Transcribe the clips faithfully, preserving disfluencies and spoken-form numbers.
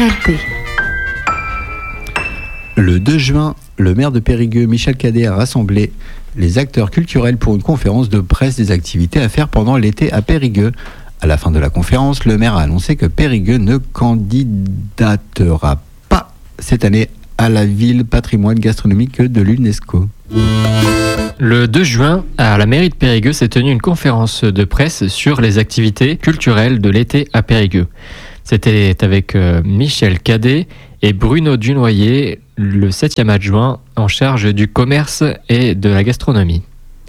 L P. Le deux juin, le maire de Périgueux, Michel Cadet, a rassemblé les acteurs culturels pour une conférence de presse des activités à faire pendant l'été à Périgueux. À la fin de la conférence, le maire a annoncé que Périgueux ne candidatera pas cette année à la ville patrimoine gastronomique de l'UNESCO. Le deux juin, à la mairie de Périgueux s'est tenue une conférence de presse sur les activités culturelles de l'été à Périgueux. C'était avec euh, Michel Cadet et Bruno Dunoyer, le septième adjoint en charge du commerce et de la gastronomie.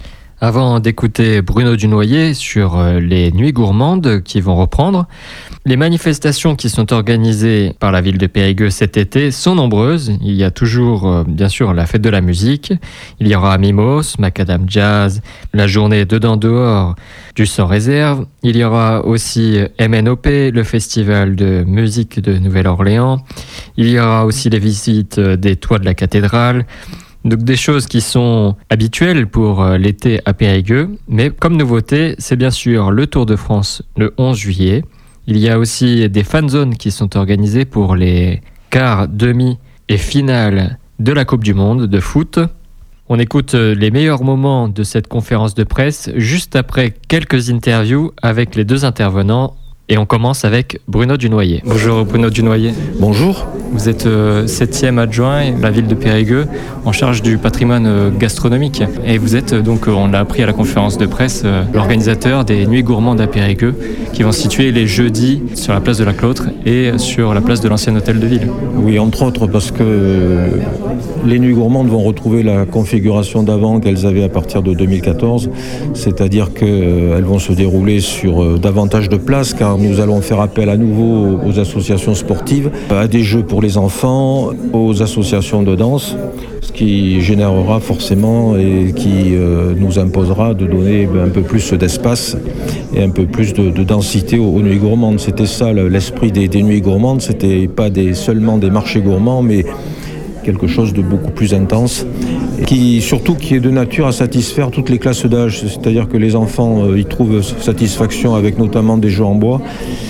Avant d'écouter Bruno Dunoyer sur les nuits gourmandes qui vont reprendre, les manifestations qui sont organisées par la ville de Périgueux cet été sont nombreuses. Il y a toujours, bien sûr, la fête de la musique. Il y aura Mimos, Macadam Jazz, la journée Dedans Dehors du Sans Réserve. Il y aura aussi M N O P, le festival de musique de Nouvelle-Orléans. Il y aura aussi les visites des toits de la cathédrale. Donc des choses qui sont habituelles pour l'été à Périgueux, mais comme nouveauté, c'est bien sûr le Tour de France le onze juillet. Il y a aussi des fan zones qui sont organisées pour les quarts, demi et finales de la Coupe du Monde de foot. On écoute les meilleurs moments de cette conférence de presse juste après quelques interviews avec les deux intervenants. Et on commence avec Bruno Dunoyer. Bonjour Bruno Dunoyer. Bonjour. Vous êtes euh, septième adjoint de la ville de Périgueux en charge du patrimoine euh, gastronomique. Et vous êtes euh, donc, euh, on l'a appris à la conférence de presse, euh, l'organisateur des Nuits Gourmandes à Périgueux qui vont se situer les jeudis sur la place de la Cloître et sur la place de l'ancien hôtel de ville. Oui, entre autres parce que euh, les Nuits Gourmandes vont retrouver la configuration d'avant qu'elles avaient à partir de deux mille quatorze. C'est-à-dire qu'elles euh, vont se dérouler sur euh, davantage de places car nous allons faire appel à nouveau aux associations sportives, à des jeux pour les enfants, aux associations de danse, ce qui générera forcément et qui euh, nous imposera de donner un peu plus d'espace et un peu plus de, de densité aux, aux Nuits Gourmandes. C'était ça l'esprit des, des Nuits Gourmandes, c'était pas des, seulement des marchés gourmands, mais quelque chose de beaucoup plus intense, qui surtout qui est de nature à satisfaire toutes les classes d'âge, c'est-à-dire que les enfants euh, y trouvent satisfaction avec notamment des jeux en bois,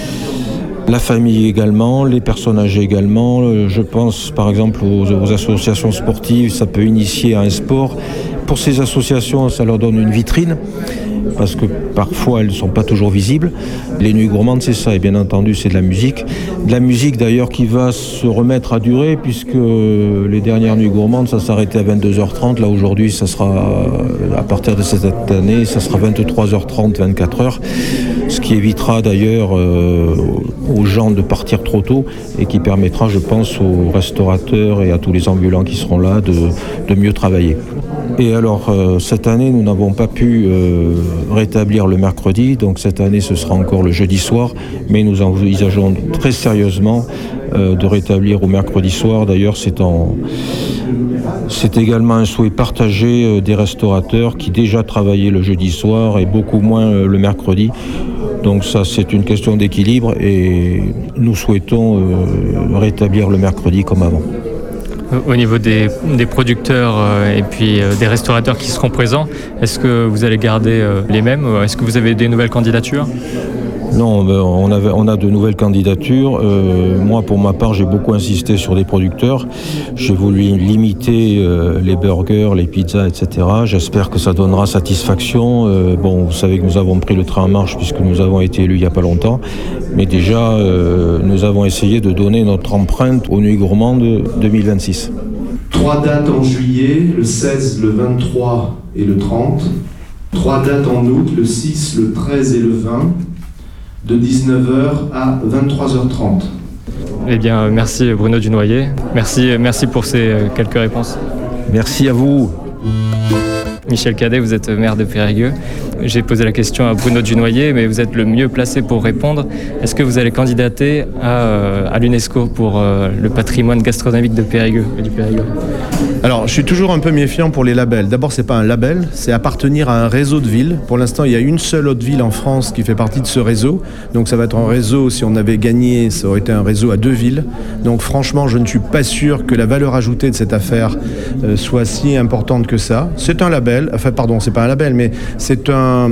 la famille également, les personnes âgées également. Euh, je pense par exemple aux, aux associations sportives, ça peut initier à un sport. Pour ces associations, ça leur donne une vitrine, parce que parfois elles ne sont pas toujours visibles. Les Nuits Gourmandes, c'est ça, et bien entendu c'est de la musique. De la musique d'ailleurs qui va se remettre à durer, puisque les dernières Nuits Gourmandes, ça s'arrêtait à vingt-deux heures trente. Là aujourd'hui, ça sera, à partir de cette année, ça sera vingt-trois heures trente, vingt-quatre heures. Ce qui évitera d'ailleurs euh, aux gens de partir trop tôt et qui permettra, je pense, aux restaurateurs et à tous les ambulants qui seront là de, de mieux travailler. Et alors, euh, cette année, nous n'avons pas pu euh, rétablir le mercredi, donc cette année, ce sera encore le jeudi soir, mais nous envisageons très sérieusement euh, de rétablir au mercredi soir. D'ailleurs, c'est, en... c'est également un souhait partagé euh, des restaurateurs qui déjà travaillaient le jeudi soir et beaucoup moins euh, le mercredi. Donc ça, c'est une question d'équilibre et nous souhaitons euh, rétablir le mercredi comme avant. Au niveau des, des producteurs euh, et puis euh, des restaurateurs qui seront présents, est-ce que vous allez garder euh, les mêmes ? Est-ce que vous avez des nouvelles candidatures ? Non, ben, on, avait, on a de nouvelles candidatures. Euh, moi, pour ma part, j'ai beaucoup insisté sur des producteurs. J'ai voulu limiter euh, les burgers, les pizzas, et cetera. J'espère que ça donnera satisfaction. Euh, bon, vous savez que nous avons pris le train en marche puisque nous avons été élus il n'y a pas longtemps. Mais déjà, euh, nous avons essayé de donner notre empreinte aux Nuits Gourmandes deux mille vingt-six. Trois dates en juillet, le seize, le vingt-trois et le trente. Trois dates en août, le six, le treize et le vingt. De dix-neuf heures à vingt-trois heures trente. Eh bien, merci Bruno Dunoyer. Merci, merci pour ces quelques réponses. Merci à vous. Michel Cadet, vous êtes maire de Périgueux. J'ai posé la question à Bruno Dunoyer, mais vous êtes le mieux placé pour répondre. Est-ce que vous allez candidater à, euh, à l'UNESCO pour euh, le patrimoine gastronomique de Périgueux et du Périgueux ? Alors, je suis toujours un peu méfiant pour les labels. D'abord, c'est pas un label, c'est appartenir à un réseau de villes. Pour l'instant, il y a une seule autre ville en France qui fait partie de ce réseau. Donc, ça va être un réseau, si on avait gagné, ça aurait été un réseau à deux villes. Donc, franchement, je ne suis pas sûr que la valeur ajoutée de cette affaire euh, soit si importante que ça. C'est un label, enfin, pardon, c'est pas un label, mais c'est un,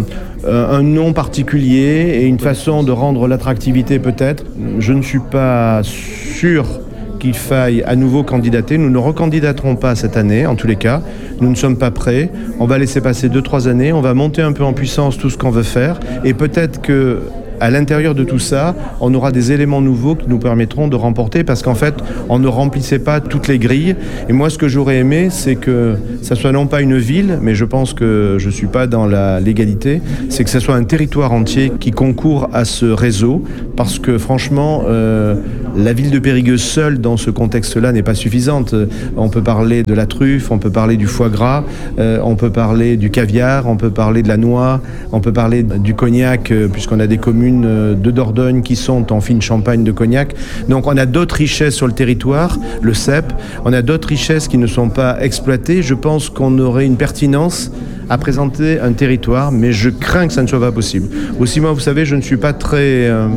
un nom particulier et une façon de rendre l'attractivité peut-être. Je ne suis pas sûr qu'il faille à nouveau candidater. Nous ne recandidaterons pas cette année, en tous les cas. Nous ne sommes pas prêts. On va laisser passer deux, trois années. On va monter un peu en puissance tout ce qu'on veut faire. Et peut-être que à l'intérieur de tout ça, on aura des éléments nouveaux qui nous permettront de remporter parce qu'en fait, on ne remplissait pas toutes les grilles. Et moi, ce que j'aurais aimé, c'est que ça soit non pas une ville, mais je pense que je ne suis pas dans la légalité, c'est que ce soit un territoire entier qui concourt à ce réseau parce que franchement, euh, la ville de Périgueux seule dans ce contexte-là n'est pas suffisante. On peut parler de la truffe, on peut parler du foie gras, euh, on peut parler du caviar, on peut parler de la noix, on peut parler du cognac, euh, puisqu'on a des communes de Dordogne qui sont en fine champagne de cognac. Donc on a d'autres richesses sur le territoire, le cep, on a d'autres richesses qui ne sont pas exploitées. Je pense qu'on aurait une pertinence à présenter un territoire, mais je crains que ça ne soit pas possible. Aussi moi, vous savez, je ne suis pas très... Euh,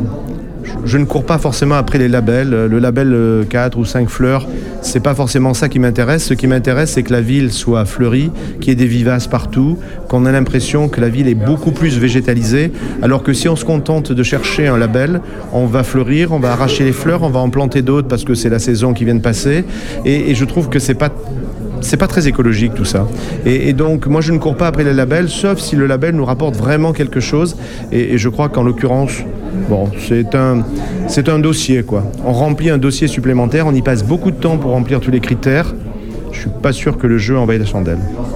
je ne cours pas forcément après les labels. Le label quatre ou cinq fleurs, c'est pas forcément ça qui m'intéresse. Ce qui m'intéresse, c'est que la ville soit fleurie, qu'il y ait des vivaces partout, qu'on a l'impression que la ville est beaucoup plus végétalisée, alors que si on se contente de chercher un label, on va fleurir, on va arracher les fleurs, on va en planter d'autres parce que c'est la saison qui vient de passer. Et, et je trouve que c'est pas... c'est pas très écologique tout ça. Et, et donc moi je ne cours pas après les labels, sauf si le label nous rapporte vraiment quelque chose. Et, et je crois qu'en l'occurrence, bon, c'est un, c'est un dossier quoi. On remplit un dossier supplémentaire, on y passe beaucoup de temps pour remplir tous les critères. Je suis pas sûr que le jeu envahisse la chandelle.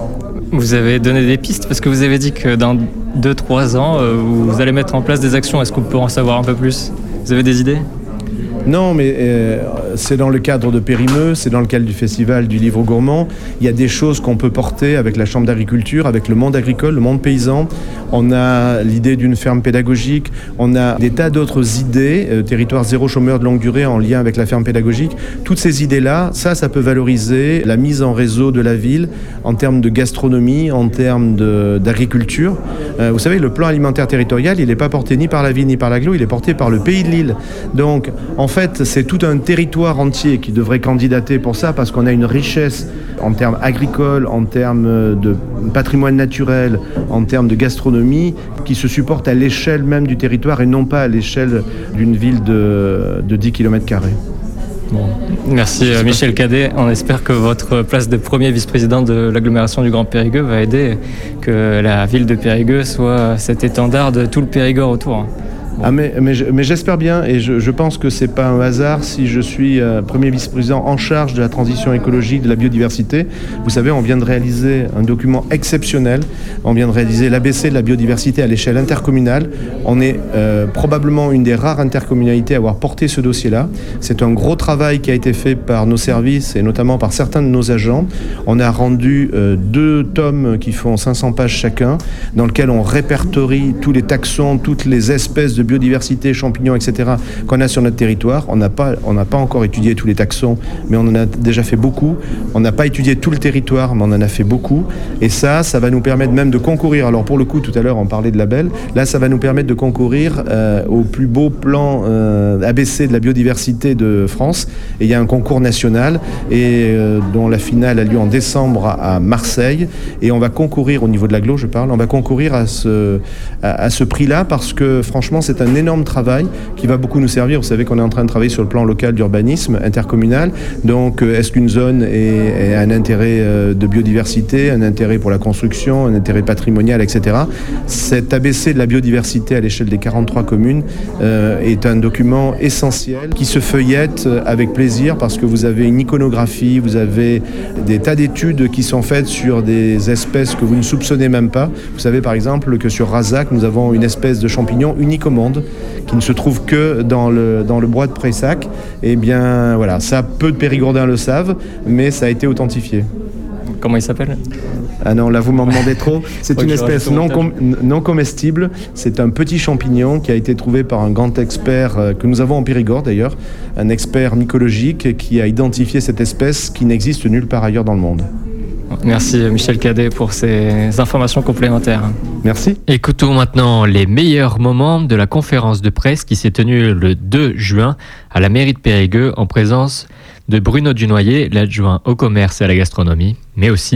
Vous avez donné des pistes parce que vous avez dit que dans deux trois ans, euh, vous allez mettre en place des actions. Est-ce qu'on peut en savoir un peu plus ? Vous avez des idées ? Non, mais euh, c'est dans le cadre de Périmeux, c'est dans le cadre du Festival du Livre Gourmand. Il y a des choses qu'on peut porter avec la Chambre d'agriculture, avec le monde agricole, le monde paysan. On a l'idée d'une ferme pédagogique, on a des tas d'autres idées, euh, territoire zéro chômeur de longue durée en lien avec la ferme pédagogique. Toutes ces idées-là, ça, ça peut valoriser la mise en réseau de la ville en termes de gastronomie, en termes de, d'agriculture. Euh, vous savez, le plan alimentaire territorial, il n'est pas porté ni par la ville ni par l'agglo, il est porté par le Pays de Lille. Donc, en fait, c'est tout un territoire entier qui devrait candidater pour ça parce qu'on a une richesse en termes agricoles, en termes de patrimoine naturel, en termes de gastronomie qui se supporte à l'échelle même du territoire et non pas à l'échelle d'une ville de, de dix kilomètres carrés. Bon. Merci euh, Michel Cadet. On espère que votre place de premier vice-président de l'agglomération du Grand Périgueux va aider que la ville de Périgueux soit cet étendard de tout le Périgord autour. Bon. Ah mais, mais, mais j'espère bien et je, je pense que c'est pas un hasard si je suis euh, premier vice-président en charge de la transition écologique, de la biodiversité. Vous savez, on vient de réaliser un document exceptionnel. On vient de réaliser l'A B C de la biodiversité à l'échelle intercommunale. On est euh, probablement une des rares intercommunalités à avoir porté ce dossier-là. C'est un gros travail qui a été fait par nos services et notamment par certains de nos agents. On a rendu euh, deux tomes qui font cinq cents pages chacun, dans lesquels on répertorie tous les taxons, toutes les espèces de biodiversité, champignons, et cetera qu'on a sur notre territoire. On n'a pas, on n'a pas encore étudié tous les taxons, mais on en a déjà fait beaucoup. On n'a pas étudié tout le territoire, mais on en a fait beaucoup. Et ça, ça va nous permettre même de concourir. Alors pour le coup, tout à l'heure, on parlait de label. Là, ça va nous permettre de concourir euh, au plus beau plan euh, A B C de la biodiversité de France. Et il y a un concours national et euh, dont la finale a lieu en décembre à, à Marseille. Et on va concourir au niveau de l'agglo, je parle. On va concourir à ce, à, à ce prix-là parce que franchement, c'est un énorme travail qui va beaucoup nous servir. Vous savez qu'on est en train de travailler sur le plan local d'urbanisme intercommunal. Donc, est-ce qu'une zone est, est un intérêt de biodiversité, un intérêt pour la construction, un intérêt patrimonial, et cetera. Cet A B C de la biodiversité à l'échelle des quarante-trois communes euh, est un document essentiel qui se feuillette avec plaisir parce que vous avez une iconographie, vous avez des tas d'études qui sont faites sur des espèces que vous ne soupçonnez même pas. Vous savez par exemple que sur Razac, nous avons une espèce de champignon unique au monde qui ne se trouve que dans le, dans le bois de Prayssac. Eh bien, voilà, ça, peu de Périgourdins le savent, mais ça a été authentifié. Comment il s'appelle ? Ah non, là vous m'en demandez trop. C'est une espèce non, com- non comestible. C'est un petit champignon qui a été trouvé par un grand expert euh, que nous avons en Périgord d'ailleurs, un expert mycologique qui a identifié cette espèce qui n'existe nulle part ailleurs dans le monde. Merci Michel Cadet pour ces informations complémentaires. Merci. Écoutons maintenant les meilleurs moments de la conférence de presse qui s'est tenue le deux juin à la mairie de Périgueux en présence de Bruno Dunoyer, l'adjoint au commerce et à la gastronomie, mais aussi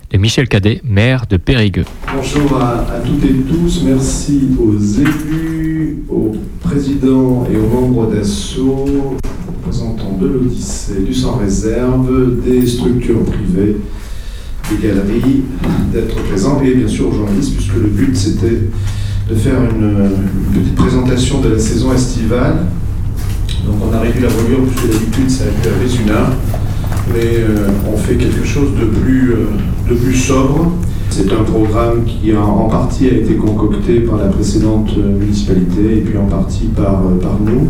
et Michel Cadet, maire de Périgueux. Bonjour à, à toutes et tous, merci aux élus, aux présidents et aux membres d'Asso, représentants de l'Odyssée, du Sans Réserve, des structures privées, des galeries, d'être présents, et bien sûr aux journalistes, puisque le but c'était de faire une, une petite présentation de la saison estivale. Donc on a réduit la voilure, puisque d'habitude ça a été à Vézuna, mais euh, on fait quelque chose de plus, euh, de plus sobre. C'est un programme qui a, en partie a été concocté par la précédente municipalité et puis en partie par, par nous.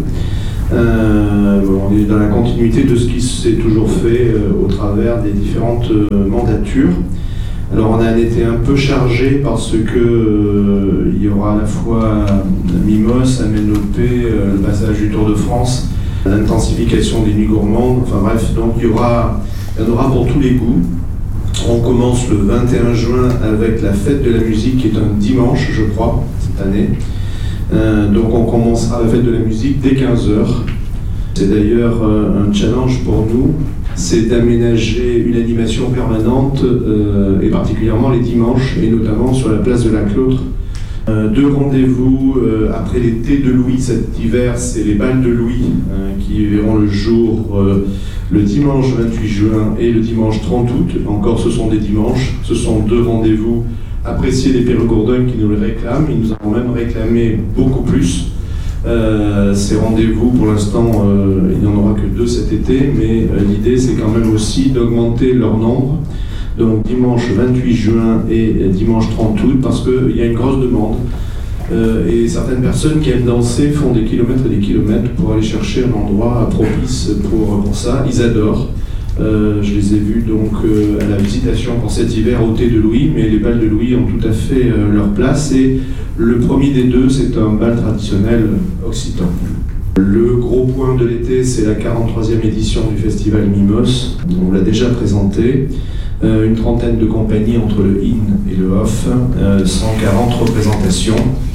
Euh, on est dans la continuité de ce qui s'est toujours fait euh, au travers des différentes euh, mandatures. Alors on a été un peu chargé parce que euh, il y aura à la fois Mimos, Aménopé, euh, le passage du Tour de France, l'intensification des nuits gourmandes, enfin bref, donc il y aura, il y en aura pour tous les goûts. On commence le vingt et un juin avec la fête de la musique qui est un dimanche, je crois, cette année. Euh, donc on commencera la fête de la musique dès quinze heures. C'est d'ailleurs euh, un challenge pour nous, c'est d'aménager une animation permanente, euh, et particulièrement les dimanches, et notamment sur la place de la Clotre. Euh, deux rendez-vous euh, après les thés de Louis cet hiver, c'est les bals de Louis euh, qui verront le jour euh, le dimanche vingt-huit juin et le dimanche trente août. Encore, ce sont des dimanches, ce sont deux rendez-vous appréciés des Périgordins qui nous les réclament. Ils nous avons même réclamé beaucoup plus. Euh, ces rendez-vous, pour l'instant, euh, il n'y en aura que deux cet été, mais euh, l'idée c'est quand même aussi d'augmenter leur nombre. Donc dimanche vingt-huit juin et dimanche trente août, parce qu'il y a une grosse demande. Euh, et certaines personnes qui aiment danser font des kilomètres et des kilomètres pour aller chercher un endroit propice pour, pour ça. Ils adorent. Euh, je les ai vus donc euh, à la visitation pour cet hiver au thé de Louis, mais les bals de Louis ont tout à fait euh, leur place. Et le premier des deux, c'est un bal traditionnel occitan. Le gros point de l'été, c'est la quarante-troisième édition du festival Mimos. On l'a déjà présenté. Euh, une trentaine de compagnies entre le in et le off, euh, cent quarante représentations.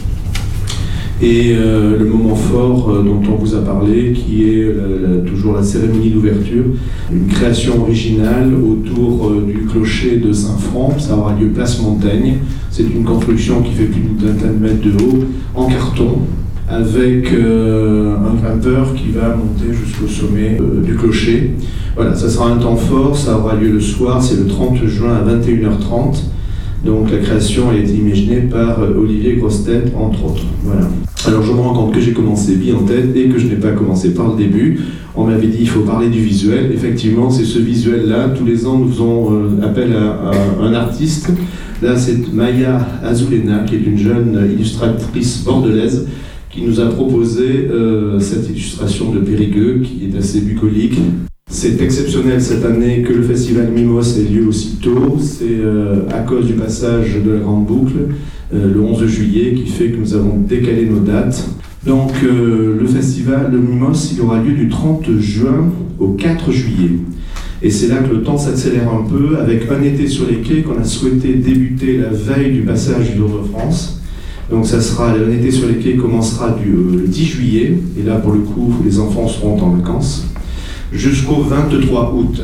Et euh, le moment fort euh, dont on vous a parlé, qui est la, la, toujours la cérémonie d'ouverture, une création originale autour euh, du clocher de Saint-Front. Ça aura lieu place Montaigne. C'est une construction qui fait plus d'une vingtaine de mètres de haut, en carton, avec euh, un grimpeur qui va monter jusqu'au sommet euh, du clocher. Voilà, ça sera un temps fort, ça aura lieu le soir, c'est le trente juin à vingt et une heures trente. Donc la création a été imaginée par euh, Olivier Grossetête, entre autres. Voilà. Alors je me rends compte que j'ai commencé bien en tête et que je n'ai pas commencé par le début. On m'avait dit il faut parler du visuel. Effectivement, c'est ce visuel-là. Tous les ans, nous faisons euh, appel à, à un artiste. Là, c'est Maya Azulena, qui est une jeune illustratrice bordelaise, qui nous a proposé euh, cette illustration de Périgueux, qui est assez bucolique. C'est exceptionnel cette année que le festival Mimos ait lieu aussi tôt. C'est euh, à cause du passage de la Grande Boucle, euh, le onze juillet, qui fait que nous avons décalé nos dates. Donc euh, le festival de Mimos, il aura lieu du trente juin au quatre juillet. Et c'est là que le temps s'accélère un peu, avec un été sur les quais qu'on a souhaité débuter la veille du passage du Tour de France. Donc ça sera, un été sur les quais commencera du euh, le dix juillet, et là pour le coup les enfants seront en vacances, jusqu'au vingt-trois août.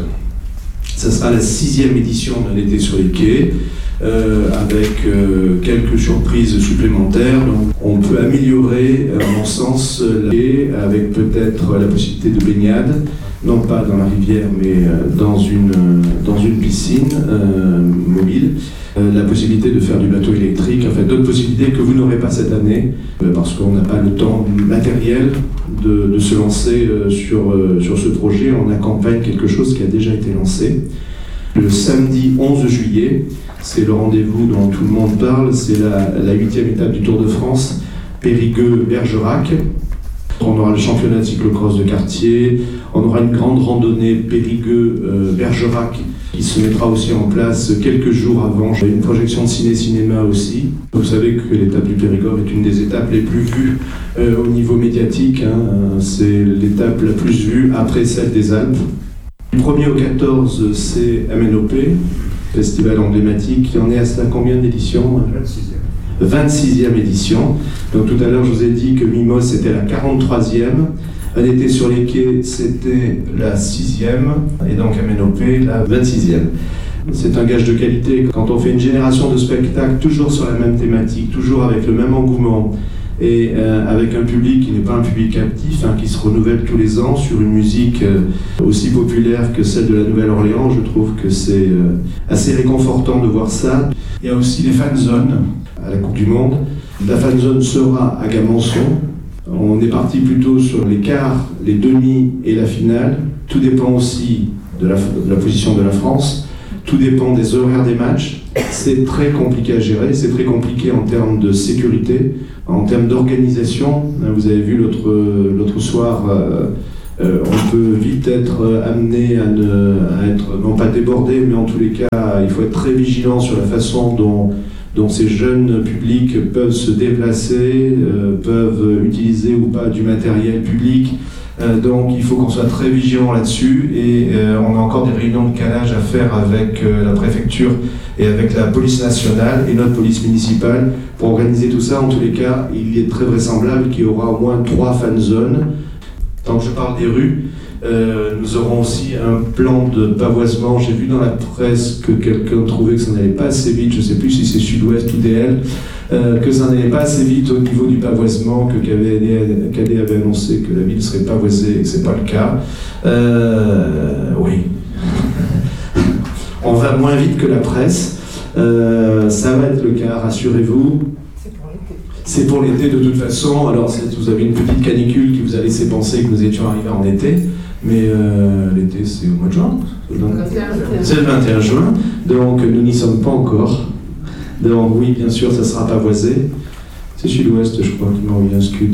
Ça sera la sixième édition d'un été sur les quais, euh, avec euh, quelques surprises supplémentaires. Donc on peut améliorer, à mon sens, la quai avec peut-être la possibilité de baignade, non pas dans la rivière, mais euh, dans, une, euh, dans une piscine euh, mobile. Euh, la possibilité de faire du bateau électrique, enfin d'autres possibilités que vous n'aurez pas cette année, euh, parce qu'on n'a pas le temps du matériel de, de se lancer euh, sur, euh, sur ce projet. On accompagne quelque chose qui a déjà été lancé. Le samedi onze juillet, c'est le rendez-vous dont tout le monde parle, c'est la, la huitième étape du Tour de France, Périgueux-Bergerac. On aura le championnat de cyclocross de quartier, on aura une grande randonnée Périgueux-Bergerac qui se mettra aussi en place quelques jours avant. Une projection de ciné-cinéma aussi. Vous savez que l'étape du Périgord est une des étapes les plus vues euh, au niveau médiatique. Hein. C'est l'étape la plus vue après celle des Alpes. Du premier au quatorze, c'est Aménopé, festival emblématique. Il y en est à ça combien d'éditions ? vingt-sixième. vingt-sixième édition. Donc tout à l'heure, je vous ai dit que Mimos c'était la quarante-troisième. Un été sur les quais, c'était la sixième. Et donc Aménopé, la vingt-sixième. C'est un gage de qualité. Quand on fait une génération de spectacles toujours sur la même thématique, toujours avec le même engouement, et euh, avec un public qui n'est pas un public captif, hein, qui se renouvelle tous les ans sur une musique euh, aussi populaire que celle de la Nouvelle-Orléans, je trouve que c'est euh, assez réconfortant de voir ça. Il y a aussi les fan zones à la Coupe du Monde. La fan zone sera à Gamançon. On est parti plutôt sur les quarts, les demi et la finale. Tout dépend aussi de la, de la position de la France. Tout dépend des horaires des matchs. C'est très compliqué à gérer, c'est très compliqué en termes de sécurité, en termes d'organisation. Vous avez vu l'autre, l'autre soir, euh, euh, on peut vite être amené à, ne, à être, non pas débordé, mais en tous les cas, il faut être très vigilant sur la façon dont, dont ces jeunes publics peuvent se déplacer, euh, peuvent utiliser ou pas du matériel public. Euh, donc il faut qu'on soit très vigilant là-dessus et euh, on a encore des réunions de calage à faire avec euh, la préfecture et avec la police nationale et notre police municipale pour organiser tout ça. En tous les cas, il est très vraisemblable qu'il y aura au moins trois fan zones. Tant que je parle des rues, euh, nous aurons aussi un plan de pavoisement. J'ai vu dans la presse que quelqu'un trouvait que ça n'allait pas assez vite, je ne sais plus si c'est Sud-Ouest ou D L, euh, que ça n'allait pas assez vite au niveau du pavoisement, que Cadet avait annoncé que la ville serait pavoisée et que ce n'est pas le cas. Euh, oui. On va moins vite que la presse. Euh, ça va être le cas, rassurez-vous. C'est pour l'été de toute façon. Alors vous avez une petite canicule qui vous a laissé penser que nous étions arrivés en été, mais euh, l'été c'est au mois de juin. Donc, c'est le vingt et un juin, donc nous n'y sommes pas encore. Donc oui, bien sûr, ça sera pavoisé. C'est Sud-Ouest, je crois, qui m'a envoyé un scud.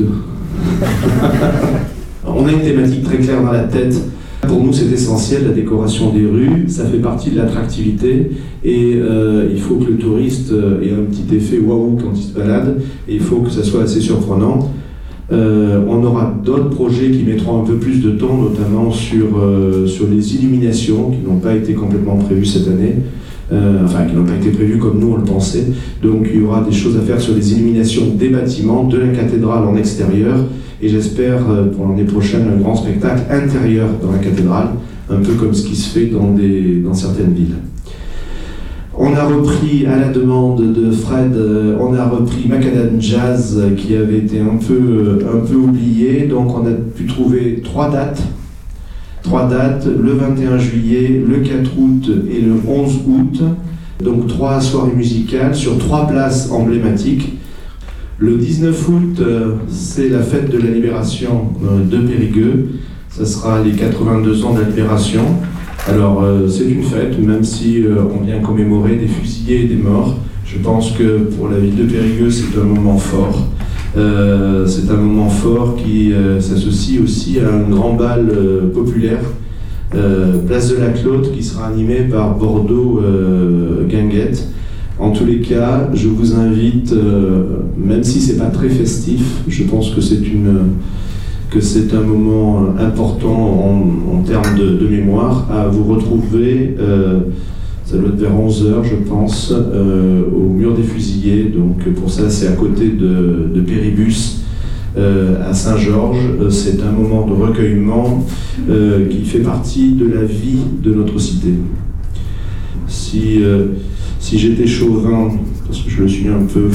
On a une thématique très claire dans la tête. Pour nous, c'est essentiel, la décoration des rues, ça fait partie de l'attractivité et euh, il faut que le touriste ait un petit effet waouh quand il se balade et il faut que ça soit assez surprenant. Euh, on aura d'autres projets qui mettront un peu plus de temps, notamment sur, euh, sur les illuminations qui n'ont pas été complètement prévues cette année. Euh, enfin, qui n'ont pas été prévues comme nous on le pensait. Donc il y aura des choses à faire sur les illuminations des bâtiments, de la cathédrale en extérieur, et j'espère euh, pour l'année prochaine un grand spectacle intérieur dans la cathédrale, un peu comme ce qui se fait dans, des, dans certaines villes. On a repris, à la demande de Fred, euh, on a repris Macadam Jazz euh, qui avait été un peu, euh, un peu oublié, donc on a pu trouver trois dates. Trois dates, le vingt et un juillet, le quatre août et le onze août. Donc trois soirées musicales sur trois places emblématiques. Le dix-neuf août, euh, c'est la fête de la libération euh, de Périgueux. Ça sera les quatre-vingt-deux ans de la libération. Alors euh, c'est une fête, même si euh, on vient commémorer des fusillés et des morts. Je pense que pour la ville de Périgueux, c'est un moment fort. Euh, c'est un moment fort qui euh, s'associe aussi à un grand bal euh, populaire, euh, place de la Clote, qui sera animé par Bordeaux euh, Guinguette. En tous les cas, je vous invite, euh, même si c'est pas très festif, je pense que c'est une que c'est un moment important en, en termes de, de mémoire, à vous retrouver. Euh, Ça doit être vers onze heures, je pense, euh, au mur des fusillés. Donc pour ça, c'est à côté de, de Péribus, euh, à Saint-Georges. C'est un moment de recueillement euh, qui fait partie de la vie de notre cité. Si, euh, si j'étais chauvin, parce que je le suis un peu...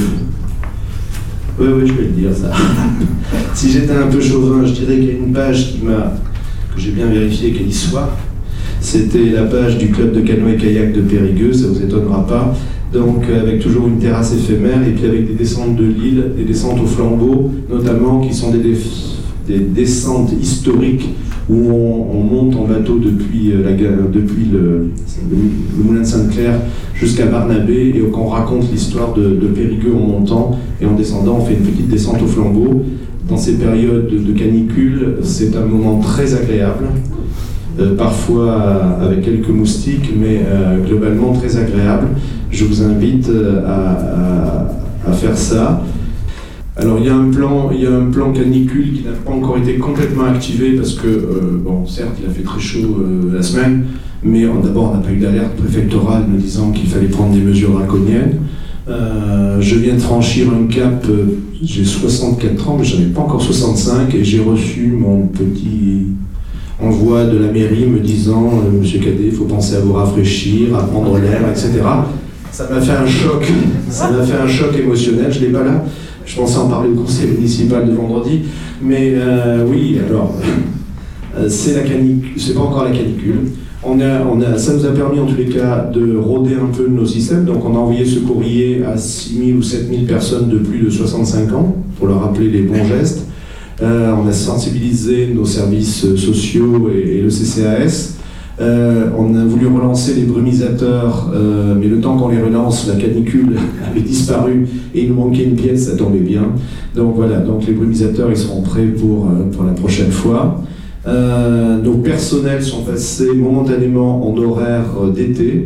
Oui, oui, je vais le dire, ça. Si j'étais un peu chauvin, je dirais qu'il y a une page qui m'a, que j'ai bien vérifié qu'elle y soit. C'était la page du club de canoë-kayak de Périgueux, ça ne vous étonnera pas. Donc avec toujours une terrasse éphémère et puis avec des descentes de l'île, des descentes au flambeau, notamment qui sont des, déf- des descentes historiques où on, on monte en bateau depuis, la, depuis le, le, le moulin de Sainte-Claire jusqu'à Barnabé et qu'on raconte l'histoire de, de Périgueux en montant et en descendant, on fait une petite descente au flambeau. Dans ces périodes de, de canicule, c'est un moment très agréable. Euh, parfois avec quelques moustiques, mais euh, globalement très agréable. Je vous invite euh, à, à, à faire ça. Alors il y a un plan, il y a un plan canicule qui n'a pas encore été complètement activé parce que, euh, bon, certes, il a fait très chaud euh, la semaine, mais on, d'abord on n'a pas eu d'alerte préfectorale nous disant qu'il fallait prendre des mesures draconiennes. Euh, je viens de franchir un cap, euh, j'ai soixante-quatre ans, mais j'en ai pas encore soixante-cinq, et j'ai reçu mon petit... envoi de la mairie me disant euh, « Monsieur Cadet, il faut penser à vous rafraîchir, à prendre l'air, et cetera » Ça m'a fait un choc, ça m'a fait un choc émotionnel, je ne l'ai pas là. Je pensais en parler au conseil municipal de vendredi. Mais euh, oui, alors, euh, c'est la canicule, c'est pas encore la canicule. On a, on a, ça nous a permis en tous les cas de rôder un peu nos systèmes. Donc on a envoyé ce courrier à six mille ou sept mille personnes de plus de soixante-cinq ans pour leur rappeler les bons gestes. Euh, on a sensibilisé nos services sociaux et, et le C C A S. Euh, on a voulu relancer les brumisateurs, euh, mais le temps qu'on les relance, la canicule avait disparu et il nous manquait une pièce, ça tombait bien. Donc voilà, donc les brumisateurs ils seront prêts pour, euh, pour la prochaine fois. Euh, nos personnels sont passés momentanément en horaire d'été.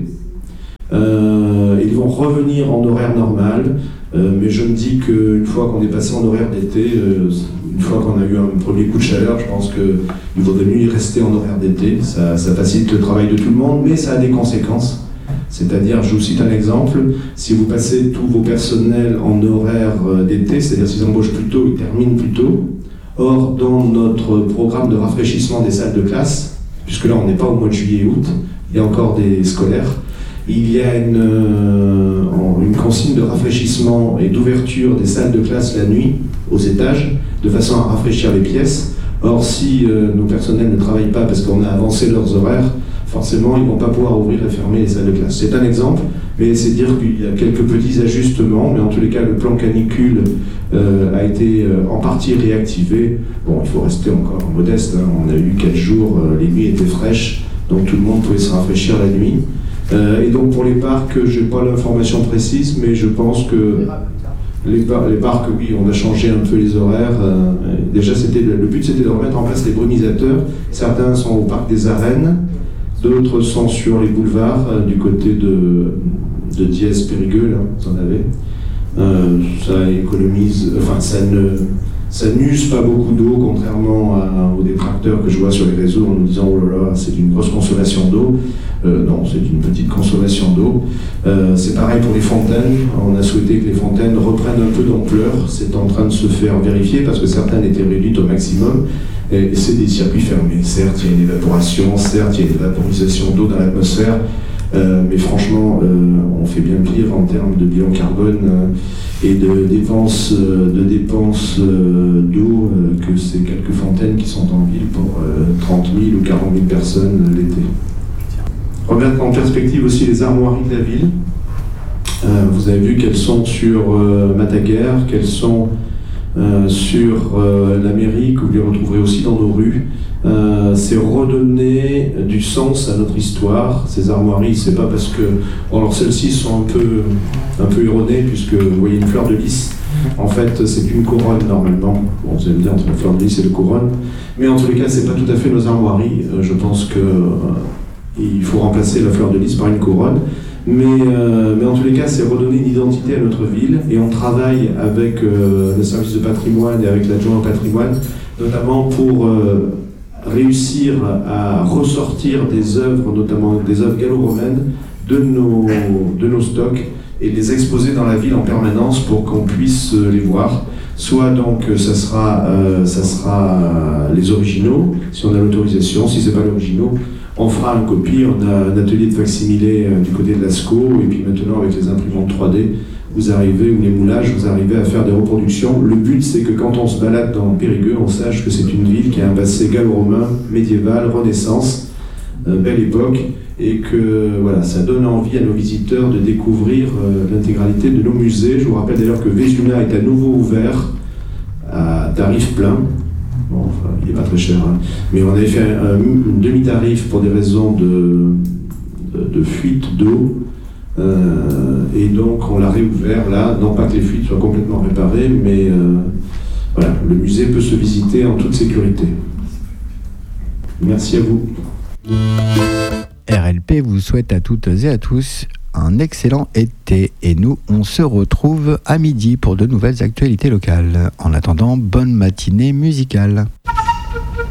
Euh, ils vont revenir en horaire normal, euh, mais je me dis qu'une fois qu'on est passé en horaire d'été, euh, une fois qu'on a eu un premier coup de chaleur, je pense qu'il vaudrait mieux y rester en horaire d'été. Ça, ça facilite le travail de tout le monde, mais ça a des conséquences. C'est-à-dire, je vous cite un exemple, si vous passez tous vos personnels en horaire d'été, c'est-à-dire s'ils embauchent plus tôt, ils terminent plus tôt. Or, dans notre programme de rafraîchissement des salles de classe, puisque là on n'est pas au mois de juillet et août, il y a encore des scolaires, il y a une, euh, une consigne de rafraîchissement et d'ouverture des salles de classe la nuit, aux étages, de façon à rafraîchir les pièces. Or, si euh, nos personnels ne travaillent pas parce qu'on a avancé leurs horaires, forcément, ils ne vont pas pouvoir ouvrir et fermer les salles de classe. C'est un exemple, mais c'est dire qu'il y a quelques petits ajustements, mais en tous les cas, le plan canicule euh, a été euh, en partie réactivé. Bon, il faut rester encore modeste, hein. On a eu quatre jours, euh, les nuits étaient fraîches, donc tout le monde pouvait se rafraîchir la nuit. Euh, et donc pour les parcs, je n'ai pas l'information précise, mais je pense que les, par- les parcs, oui, on a changé un peu les horaires. Euh, déjà, c'était le, le but, c'était de remettre en place les brumisateurs. Certains sont au parc des Arènes, d'autres sont sur les boulevards, euh, du côté de, de Diez, Périgueux, là, vous en avez. Euh, ça économise, enfin, ça ne... Ça n'use pas beaucoup d'eau, contrairement à, aux détracteurs que je vois sur les réseaux en nous disant « Oh là là, c'est une grosse consommation d'eau euh, ». Non, c'est une petite consommation d'eau. Euh, c'est pareil pour les fontaines. On a souhaité que les fontaines reprennent un peu d'ampleur. C'est en train de se faire vérifier parce que certaines étaient réduites au maximum. Et c'est des circuits fermés. Certes, il y a une évaporation, certes, il y a une vaporisation d'eau dans l'atmosphère. Euh, mais franchement, euh, on fait bien pire en termes de bilan carbone euh, et de dépenses, euh, de dépenses euh, d'eau euh, que ces quelques fontaines qui sont en ville pour euh, trente mille ou quarante mille personnes euh, l'été. Remettre en perspective aussi les armoiries de la ville. Euh, vous avez vu qu'elles sont sur euh, Mataguère, qu'elles sont euh, sur euh, l'Amérique, vous les retrouverez aussi dans nos rues. Euh, c'est redonner du sens à notre histoire. Ces armoiries, c'est pas parce que... Bon, alors celles-ci sont un peu, un peu erronées, puisque vous voyez une fleur de lys. En fait, c'est une couronne normalement. Bon, vous allez me dire, entre la fleur de lys et la couronne. Mais en tous les cas, c'est pas tout à fait nos armoiries. Euh, je pense que euh, il faut remplacer la fleur de lys par une couronne. Mais, euh, mais en tous les cas, c'est redonner une identité à notre ville. Et on travaille avec euh, le service de patrimoine et avec l'adjoint au patrimoine, notamment pour... Euh, réussir à ressortir des œuvres, notamment des œuvres gallo-romaines, de nos, de nos stocks et les exposer dans la ville en permanence pour qu'on puisse les voir. Soit donc ça sera, euh, ça sera les originaux, si on a l'autorisation. Si ce n'est pas l'original, on fera une copie. On a un atelier de facsimilé euh, du côté de l'ASCO, et puis maintenant avec les imprimantes trois D, vous arrivez, ou les moulages, vous arrivez à faire des reproductions. Le but, c'est que quand on se balade dans Périgueux, on sache que c'est une ville qui a un passé gallo-romain, médiéval, Renaissance, euh, belle époque, et que voilà, ça donne envie à nos visiteurs de découvrir euh, l'intégralité de nos musées. Je vous rappelle d'ailleurs que Vézuna est à nouveau ouvert à tarif plein. Bon, enfin, il n'est pas très cher, hein. Mais on avait fait un, un, une demi-tarif pour des raisons de, de, de fuite d'eau. Euh, et donc on l'a réouvert là, non pas que les fuites soient complètement réparées, mais euh, voilà, le musée peut se visiter en toute sécurité. Merci à vous. R L P vous souhaite à toutes et à tous un excellent été, et nous on se retrouve à midi pour de nouvelles actualités locales. En attendant, bonne matinée musicale.